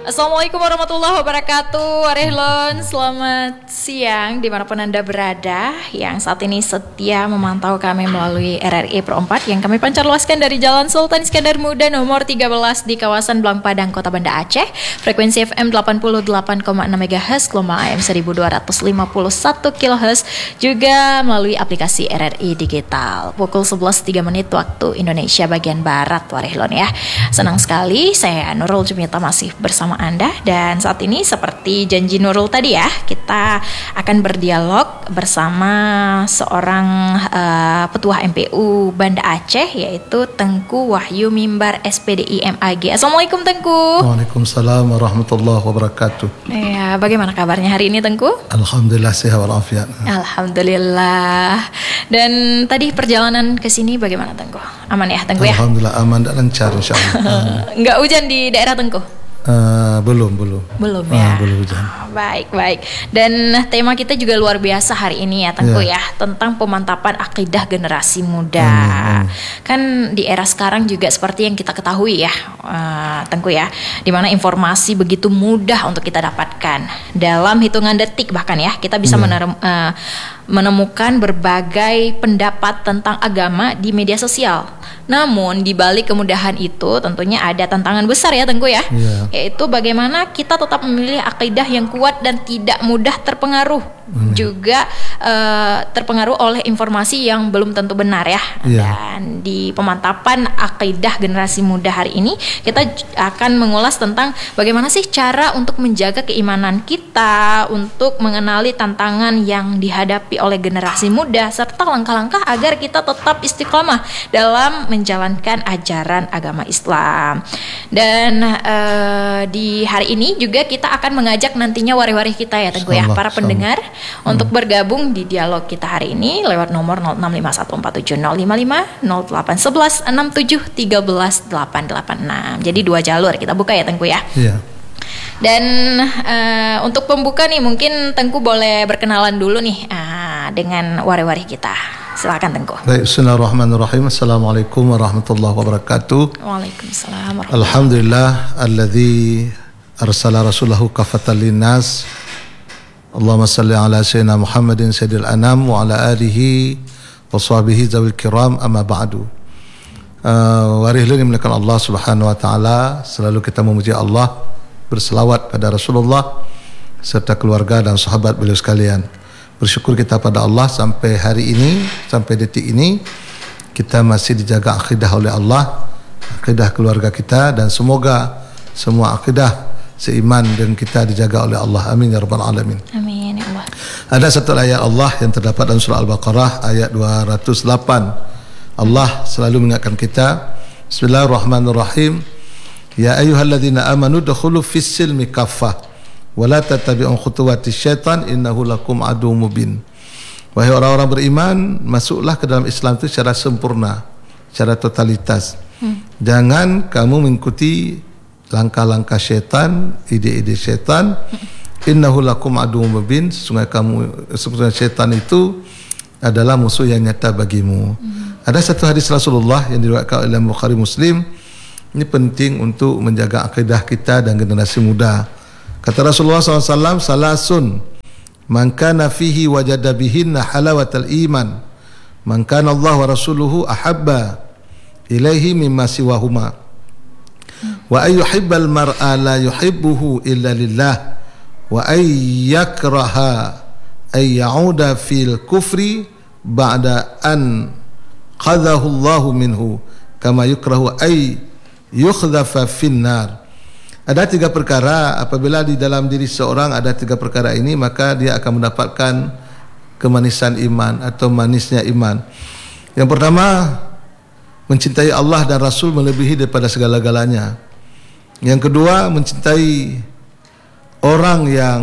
Assalamualaikum warahmatullahi wabarakatuh. Warehlon, selamat siang dimanapun Anda berada yang saat ini setia memantau kami melalui RRI Pro 4 yang kami pancar luaskan dari Jalan Sultan Iskandar Muda nomor 13 di kawasan Blang Padang, Kota Banda Aceh. Frekuensi FM 88,6 MHz, gelombang AM 1251 kHz, juga melalui aplikasi RRI Digital. Pukul 11.03 waktu Indonesia bagian Barat, Warehlon ya. Senang sekali, saya Nurul Jumita masih bersama Anda, dan saat ini seperti janji Nurul tadi ya, kita akan berdialog bersama seorang petua MPU Banda Aceh, yaitu Tengku Wahyu Mimbar SPDI MAG. Assalamualaikum Tengku. Waalaikumsalam warahmatullahi wabarakatuh. Ya, bagaimana kabarnya hari ini Tengku? Alhamdulillah sehat walafiat. Alhamdulillah. Dan tadi perjalanan ke sini bagaimana Tengku? Aman ya Tengku ya? Alhamdulillah aman dan lancar insyaallah. Enggak hujan di daerah Tengku? Belum ya. Belum hujan. Baik. Dan tema kita juga luar biasa hari ini ya Tengku ya, tentang pemantapan akidah generasi muda. Kan di era sekarang juga seperti yang kita ketahui ya Tengku ya, dimana informasi begitu mudah untuk kita dapatkan dalam hitungan detik, bahkan ya kita bisa menemukan berbagai pendapat tentang agama di media sosial. Namun di balik kemudahan itu tentunya ada tantangan besar ya Tengku ya, yaitu bagaimana kita tetap memilih akidah yang kuat dan tidak mudah terpengaruh, juga terpengaruh oleh informasi yang belum tentu benar ya. Dan di pemantapan akidah generasi muda hari ini kita akan mengulas tentang bagaimana sih cara untuk menjaga keimanan kita, untuk mengenali tantangan yang dihadapi oleh generasi muda, serta langkah-langkah agar kita tetap istiqomah dalam menjalankan ajaran agama Islam. Dan di hari ini juga kita akan mengajak nantinya waris-waris kita ya Tengku ya, para pendengar untuk bergabung di dialog kita hari ini lewat nomor 0651470555, 0811671386. Jadi 2 jalur kita buka ya Tengku ya. Dan untuk pembuka nih mungkin Tengku boleh berkenalan dulu nih dengan waris-waris kita. Silakan Tengku. Baik, bismillahirrahmanirrahim. Assalamualaikum warahmatullahi wabarakatuh. Waalaikumsalam. Alhamdulillah alladzi arsala rasulahu kafatan linnas. Allahumma salli ala sayyidina Muhammadin sayyidil anam wa ala alihi wa sahbihi zawil kiram, amma ba'du. Warehlon dimuliakan Allah Subhanahu wa taala, selalu kita memuji Allah, berselawat pada Rasulullah serta keluarga dan sahabat beliau sekalian. Bersyukur kita pada Allah sampai hari ini, sampai detik ini kita masih dijaga akidah oleh Allah, akidah keluarga kita, dan semoga semua akidah seiman dengan kita dijaga oleh Allah. Amin ya rabbal alamin. Amin ya Allah. Ada satu ayat Allah yang terdapat dalam surah Al-Baqarah ayat 208. Allah selalu mengingatkan kita, Bismillahirrahmanirrahim. Ya ayyuhalladzina amanu dukhulu fis silmi kaffah wa la tattabi'u khutuwatis syaitan innahu lakum aduwwum mubin. Wahai orang-orang beriman, masuklah ke dalam Islam itu secara sempurna, secara totalitas. Jangan kamu mengikuti langkah-langkah syaitan, ide-ide syaitan. Innahu lakum aduwwum mubin. Sesungguhnya syaitan itu adalah musuh yang nyata bagimu. Ada satu hadis Rasulullah yang diriwayatkan oleh Bukhari Muslim. Ini penting untuk menjaga akidah kita dan generasi muda. Kata Rasulullah SAW, salasun man kana fihi wajada bihinna halawatal iman, man kana Allah wa rasuluhu ahabba ilaihi mimma siwahuma, wa ayyuhibbal mar'a la yuhibbuhu illa lillah, wa ayyakraha ay ya'uda fil kufri ba'da an qadhahu Allahu minhu kama yukrahu ay yukhdhafa fin nar. Ada 3 perkara, apabila di dalam diri seorang ada 3 perkara ini, maka dia akan mendapatkan kemanisan iman atau manisnya iman. Yang pertama, mencintai Allah dan Rasul melebihi daripada segala-galanya. Yang kedua, mencintai orang yang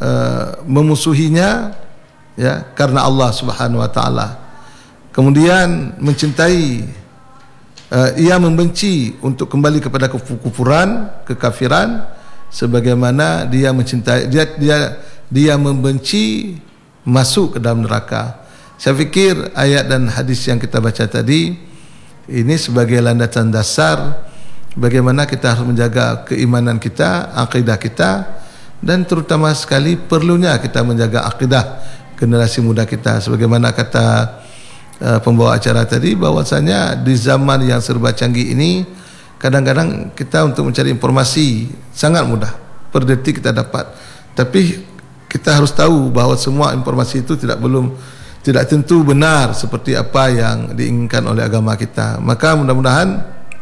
memusuhinya ya karena Allah Subhanahu wa taala. Kemudian mencintai ia membenci untuk kembali kepada kekufuran, kekafiran, sebagaimana dia mencintai dia membenci masuk ke dalam neraka. Saya fikir ayat dan hadis yang kita baca tadi ini sebagai landasan dasar bagaimana kita harus menjaga keimanan kita, akidah kita, dan terutama sekali perlunya kita menjaga akidah generasi muda kita. Sebagaimana kata pembawa acara tadi, bahwasanya di zaman yang serba canggih ini, kadang-kadang kita untuk mencari informasi sangat mudah, per detik kita dapat. Tapi kita harus tahu bahawa semua informasi itu tidak tentu benar seperti apa yang diinginkan oleh agama kita. Maka mudah-mudahan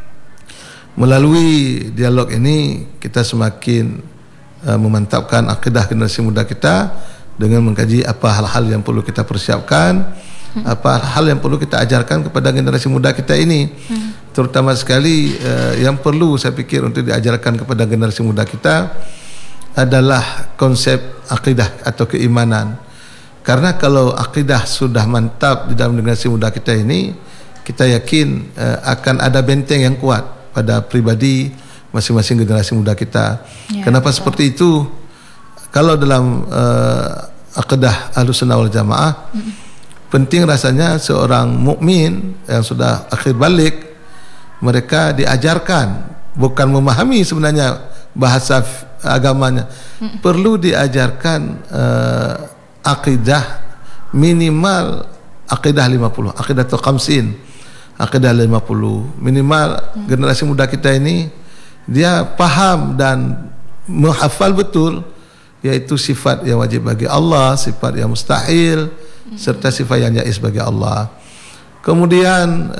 melalui dialog ini kita semakin memantapkan akidah generasi muda kita dengan mengkaji apa hal-hal yang perlu kita persiapkan, apa hal yang perlu kita ajarkan kepada generasi muda kita ini. Terutama sekali yang perlu saya pikir untuk diajarkan kepada generasi muda kita adalah konsep akidah atau keimanan. Karena kalau akidah sudah mantap di dalam generasi muda kita ini, kita yakin akan ada benteng yang kuat pada pribadi masing-masing generasi muda kita. Kenapa seperti itu? Kalau dalam akidah Ahlussunnah wal Jamaah, penting rasanya seorang mukmin yang sudah akhir balik, mereka diajarkan, bukan memahami sebenarnya bahasa agamanya, perlu diajarkan akidah minimal akidah 50, aqidatul khamsin, akidah 50 minimal. Generasi muda kita ini dia paham dan menghafal betul, yaitu sifat yang wajib bagi Allah, sifat yang mustahil, serta sifat yang jaiz bagi Allah. Kemudian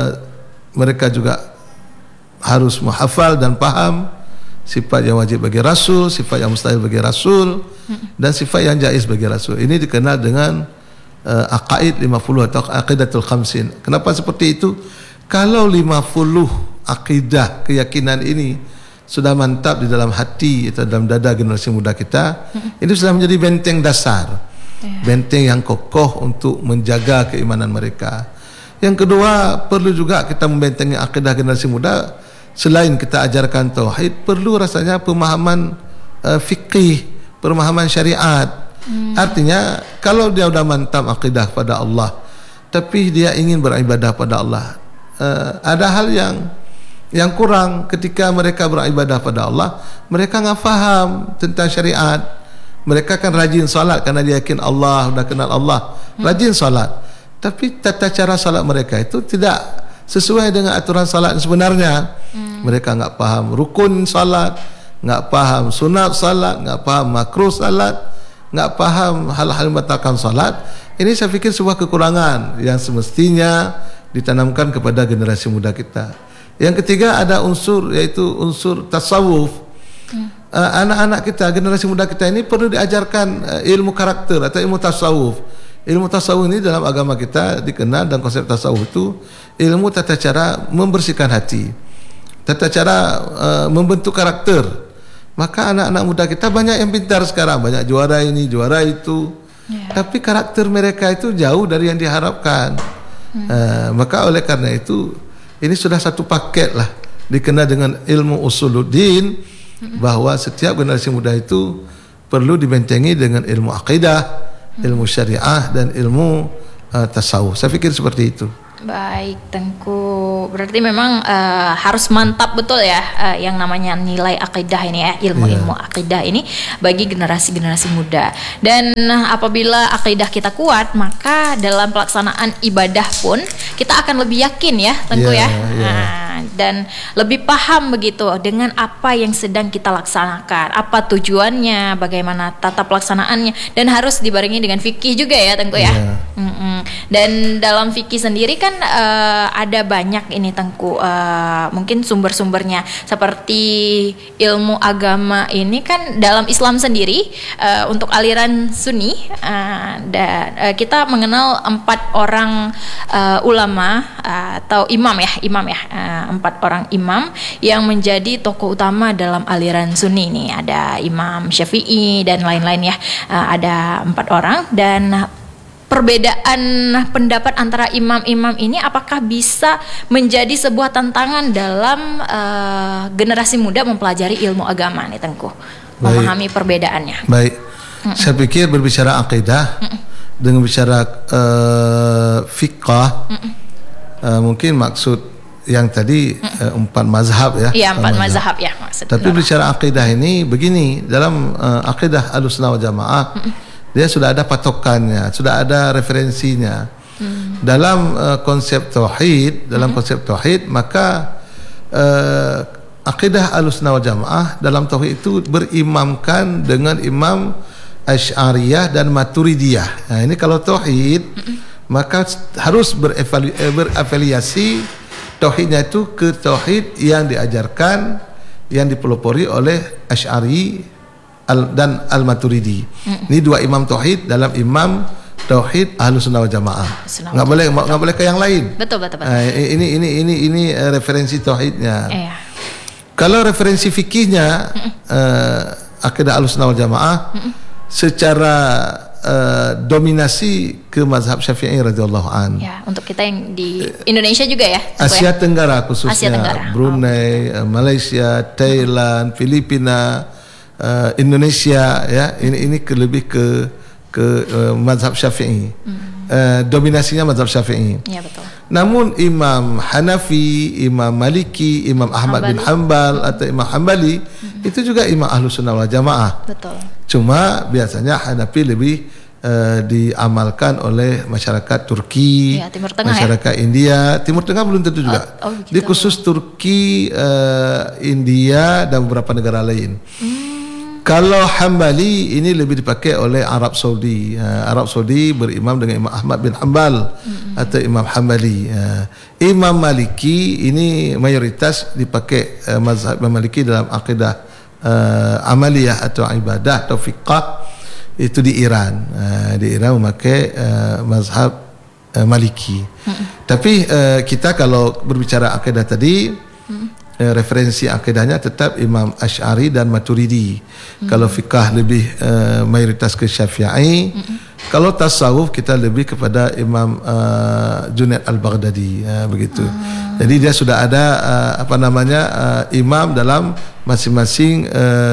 mereka juga harus menghafal dan paham sifat yang wajib bagi Rasul, sifat yang mustahil bagi Rasul, dan sifat yang jaiz bagi Rasul. Ini dikenal dengan aqaid 50 atau aqidatul khamsin. Kenapa seperti itu? Kalau 50 akidah, keyakinan ini sudah mantap di dalam hati atau dalam dada generasi muda kita, ini sudah menjadi benteng dasar, benteng yang kokoh untuk menjaga keimanan mereka. Yang kedua, perlu juga kita membentengi akidah generasi muda. Selain kita ajarkan tauhid, perlu rasanya pemahaman fikih, pemahaman syariat. Artinya kalau dia sudah mantap akidah pada Allah, tapi dia ingin beribadah pada Allah, ada hal yang kurang ketika mereka beribadah pada Allah. Mereka enggak faham tentang syariat. Mereka kan rajin salat karena dia yakin Allah, sudah kenal Allah, rajin salat. Tapi tata cara salat mereka itu tidak sesuai dengan aturan salat sebenarnya. Mereka enggak paham rukun salat, enggak paham sunat salat, enggak paham makruh salat, enggak paham hal-hal yang membatalkan salat. Ini saya fikir sebuah kekurangan yang semestinya ditanamkan kepada generasi muda kita. Yang ketiga, ada unsur, yaitu unsur tasawuf. Anak-anak kita, generasi muda kita ini perlu diajarkan ilmu karakter atau ilmu tasawuf. Ilmu tasawuf ini dalam agama kita dikenal, dan konsep tasawuf itu ilmu tata cara membersihkan hati, tata cara membentuk karakter. Maka anak-anak muda kita banyak yang pintar sekarang, banyak juara ini, juara itu, tapi karakter mereka itu jauh dari yang diharapkan. Maka oleh karena itu, ini sudah satu paket lah, dikenal dengan ilmu usuluddin, bahwa setiap generasi muda itu perlu dibentengi dengan ilmu akidah, ilmu syariah, dan ilmu tasawuf. Saya fikir seperti itu. Baik, Tengku. Berarti memang harus mantap betul ya yang namanya nilai akidah ini ya, ilmu-ilmu akidah ini bagi generasi-generasi muda. Dan apabila akidah kita kuat, maka dalam pelaksanaan ibadah pun kita akan lebih yakin ya, Tengku ya. Dan lebih paham begitu dengan apa yang sedang kita laksanakan, apa tujuannya, bagaimana tata pelaksanaannya, dan harus dibarengi dengan fikih juga ya, Tengku ya. Dan dalam fikih sendiri kan ada banyak ini, Tengku, mungkin sumber-sumbernya. Seperti ilmu agama ini kan dalam Islam sendiri, untuk aliran Sunni, dan kita mengenal 4 orang ulama atau imam ya, 4 orang imam yang menjadi tokoh utama dalam aliran Sunni ini. Ada Imam Syafi'i dan lain-lain ya, ada 4 orang. Dan perbedaan pendapat antara imam-imam ini apakah bisa menjadi sebuah tantangan dalam generasi muda mempelajari ilmu agama nih, Tengku? Memahami perbedaannya. Baik. Saya pikir berbicara akidah dengan bicara fiqh, mungkin maksud yang tadi 4 mazhab ya. Iya, 4 mazhab ya maksudnya. Tapi bicara akidah ini begini, dalam akidah Ahlussunnah wal Jamaah dia sudah ada patokannya, sudah ada referensinya. Dalam konsep tauhid, maka akidah Ahlussunnah wal Jamaah dalam tauhid itu berimamkan dengan imam Asy'ariyah dan Maturidiyah. Nah, ini kalau tauhid maka harus berafiliasi tauhidnya itu ke tauhid yang diajarkan, yang dipelopori oleh Asy'ari dan Al-Maturidi. Ini 2 imam tauhid dalam imam tauhid Ahlussunnah wal Jamaah. Enggak boleh ke yang lain. Betul. Ini referensi tauhidnya. Kalau referensi fikihnya akidah Ahlussunnah wal Jamaah secara dominasi ke mazhab Syafi'i radhiyallahu an. Ya, untuk kita yang di Indonesia juga ya. Asia Tenggara khususnya, Brunei, Malaysia, Thailand, Filipina, Indonesia ya. Ini lebih ke mazhab Syafi'i. Dominasinya mazhab Syafi'i. Ya, betul. Namun Imam Hanafi, Imam Maliki, Imam Ahmad bin Hanbal atau Imam Hanbali itu juga imam Ahlussunnah wal Jamaah. Betul. Cuma biasanya Hanafi lebih diamalkan oleh masyarakat Turki, ya, Timur Tengah, masyarakat India, Timur Tengah belum tentu juga. Di khusus Turki, India dan beberapa negara lain. Kalau Hambali ini lebih dipakai oleh Arab Saudi. Arab Saudi berimam dengan Imam Ahmad bin Hanbal atau Imam Hambali. Imam Maliki ini mayoritas dipakai mazhab Imam Maliki dalam akidah amaliyah atau ibadah atau fiqh itu di Iran. Di Iran memakai mazhab Maliki. Tapi kita kalau berbicara akidah tadi, referensi akidahnya tetap Imam Asy'ari dan Maturidi. Kalau fiqh lebih mayoritas ke Syafi'i. Kalau tasawuf kita lebih kepada Imam Junaid Al-Baghdadi, begitu. Jadi dia sudah ada imam dalam masing-masing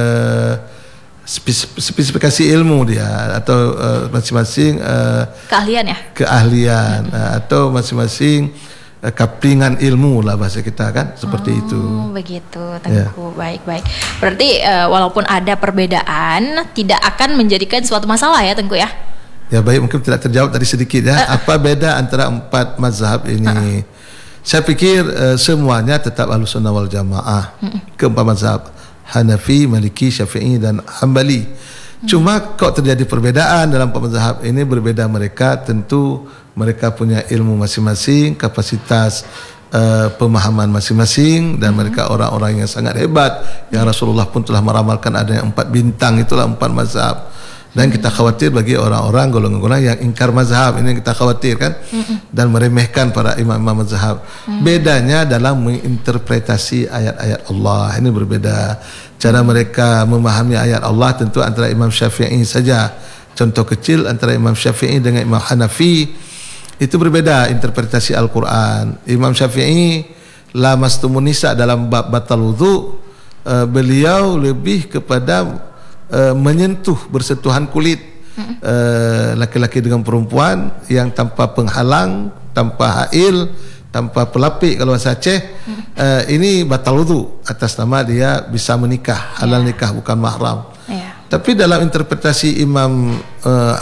spesifikasi ilmu dia atau masing-masing keahlian atau masing-masing kaplingan ilmu lah bahasa kita kan, seperti itu. Begitu, Tengku. Baik. Berarti walaupun ada perbedaan tidak akan menjadikan suatu masalah ya, Tengku ya. Ya, baik, mungkin tidak terjawab tadi sedikit ya. Apa beda antara 4 mazhab ini? Saya pikir semuanya tetap Ahlussunnah wal Jamaah. Keempat mazhab, Hanafi, Maliki, Syafi'i dan Hambali. Cuma kok terjadi perbedaan dalam 4 mazhab ini, berbeda mereka, tentu mereka punya ilmu masing-masing, kapasitas pemahaman masing-masing, dan mereka orang-orang yang sangat hebat yang Rasulullah pun telah meramalkan adanya 4 bintang, itulah 4 mazhab. Dan kita khawatir bagi orang-orang golongan-golongan yang ingkar mazhab, ini kita khawatir kan, dan meremehkan para imam-imam mazhab. Bedanya dalam menginterpretasi ayat-ayat Allah, ini berbeda. Cara mereka memahami ayat Allah tentu antara Imam Syafi'i saja. Contoh kecil antara Imam Syafi'i dengan Imam Hanafi itu berbeda interpretasi Al-Quran. Imam Syafi'i lamastumun nisa dalam bab batal wudu, beliau lebih kepada menyentuh, bersentuhan kulit laki-laki dengan perempuan yang tanpa penghalang, tanpa hail, tanpa pelapik kalau bahasa Aceh. Ini batal wudu atas nama dia bisa menikah, halal nikah, bukan mahram. Tapi dalam interpretasi Imam